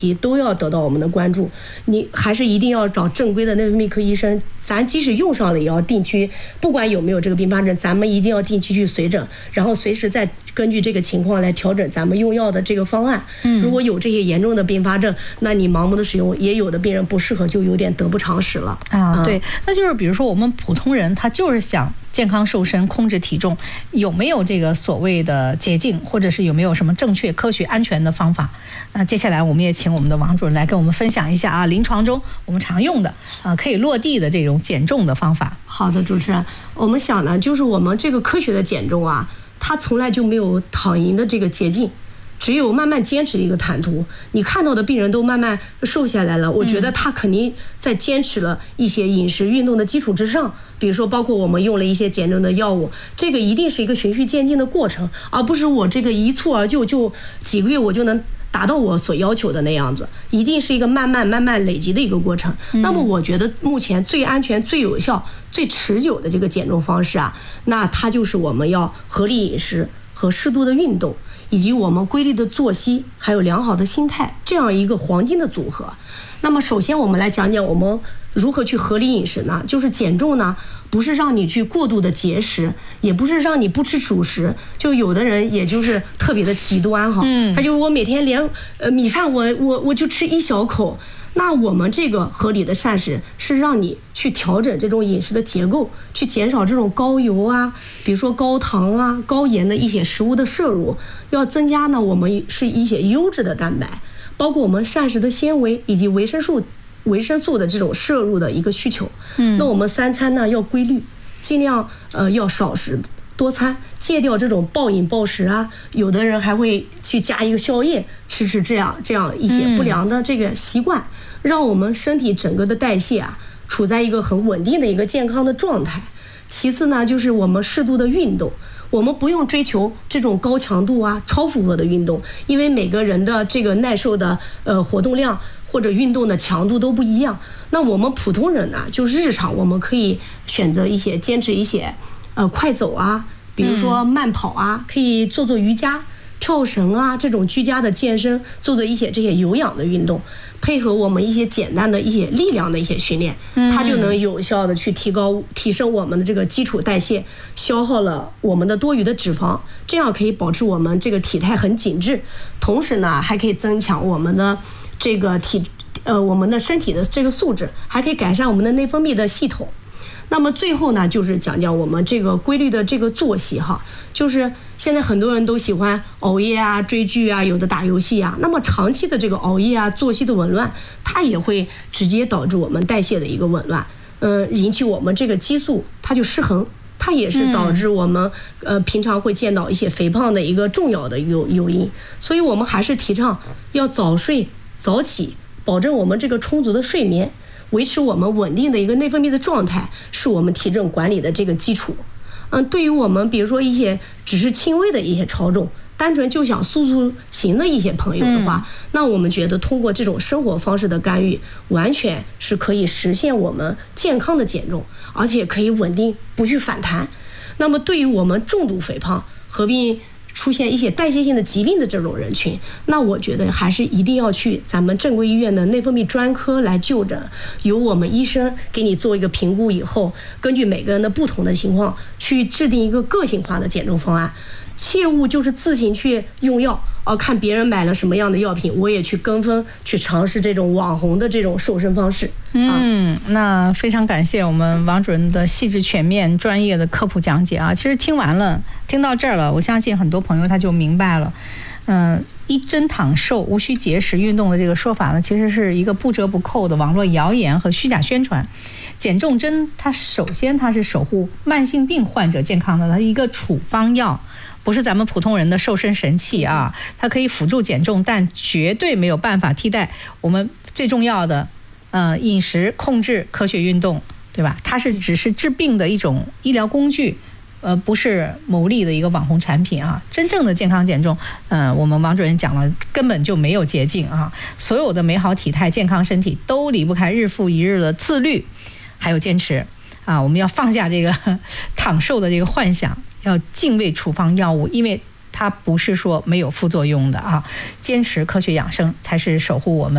都要得到我们的关注，你还是一定要找正规的内分泌科医生。咱即使用上了，也要定期，不管有没有这个并发症，咱们一定要定期去随诊，然后随时再根据这个情况来调整咱们用药的这个方案。如果有这些严重的并发症，那你盲目的使用，也有的病人不适合，就有点得不偿失了啊。对，那就是比如说我们普通人，他就是想健康瘦身、控制体重，有没有这个所谓的捷径，或者是有没有什么正确、科学、安全的方法？那接下来我们也请我们的王主任来跟我们分享一下啊，临床中我们常用的可以落地的这种减重的方法。 好的，主持人，我们想呢，就是我们这个科学的减重啊，它从来就没有躺赢的这个捷径。只有慢慢坚持的一个坦途，你看到的病人都慢慢瘦下来了，我觉得他肯定在坚持了一些饮食运动的基础之上，比如说包括我们用了一些减重的药物，这个一定是一个循序渐进的过程，而不是我这个一蹴而就，就几个月我就能达到我所要求的那样子，一定是一个慢慢累积的一个过程。那么我觉得目前最安全、最有效、最持久的这个减重方式啊，那它就是我们要合理饮食和适度的运动，以及我们规律的作息，还有良好的心态，这样一个黄金的组合。那么首先我们来讲讲我们如何去合理饮食呢？就是减重呢，不是让你去过度的节食，也不是让你不吃主食。就有的人也就是特别的极端哈，他就是我每天连米饭我就吃一小口。那我们这个合理的膳食是让你去调整这种饮食的结构，去减少这种高油啊，比如说高糖啊、高盐的一些食物的摄入，要增加呢我们是一些优质的蛋白，包括我们膳食的纤维以及维生素的这种摄入的一个需求。那我们3餐呢要规律，尽量要少食多餐，戒掉这种暴饮暴食啊，有的人还会去加一个宵夜，吃这样一些不良的这个习惯，让我们身体整个的代谢啊处在一个很稳定的一个健康的状态。其次呢，就是我们适度的运动，我们不用追求这种高强度啊、超负荷的运动，因为每个人的这个耐受的活动量或者运动的强度都不一样。那我们普通人呢，就日常我们可以选择坚持一些快走啊，比如说慢跑啊，可以做瑜伽、跳绳啊，这种居家的健身，做一些这些有氧的运动，配合我们一些简单的一些力量的一些训练，它就能有效的去提升我们的这个基础代谢，消耗了我们的多余的脂肪，这样可以保持我们这个体态很紧致，同时呢还可以增强我们的这个我们的身体的这个素质，还可以改善我们的内分泌的系统。那么最后呢，就是讲讲我们这个规律的这个作息哈，就是现在很多人都喜欢熬夜啊、追剧啊，有的打游戏啊。那么长期的这个熬夜啊、作息的紊乱，它也会直接导致我们代谢的一个紊乱，引起我们这个激素它就失衡，它也是导致我们平常会见到一些肥胖的一个重要的诱因。所以我们还是提倡要早睡早起，保证我们这个充足的睡眠，维持我们稳定的一个内分泌的状态，是我们体重管理的这个基础。对于我们比如说一些只是轻微的一些超重，单纯就想塑形的一些朋友的话，那我们觉得通过这种生活方式的干预，完全是可以实现我们健康的减重，而且可以稳定不去反弹。那么对于我们重度肥胖合并出现一些代谢性的疾病的这种人群，那我觉得还是一定要去咱们正规医院的内分泌专科来就诊，由我们医生给你做一个评估以后，根据每个人的不同的情况去制定一个个性化的减重方案。切勿就是自行去用药，看别人买了什么样的药品，我也去跟风去尝试这种网红的这种瘦身方式。 那非常感谢我们王主任的细致全面专业的科普讲解啊！其实听到这儿了，我相信很多朋友他就明白了。一针躺瘦无需节食运动的这个说法呢，其实是一个不折不扣的网络谣言和虚假宣传。减重针它首先它是守护慢性病患者健康的，它是一个处方药，不是咱们普通人的瘦身神器啊。它可以辅助减重，但绝对没有办法替代我们最重要的饮食控制、科学运动，对吧？它只是治病的一种医疗工具，不是牟利的一个网红产品啊。真正的健康减重，我们王主任讲了，根本就没有捷径啊。所有的美好体态、健康身体都离不开日复一日的自律，还有坚持啊。我们要放下这个躺瘦的这个幻想，要敬畏处方药物，因为它不是说没有副作用的啊。坚持科学养生才是守护我们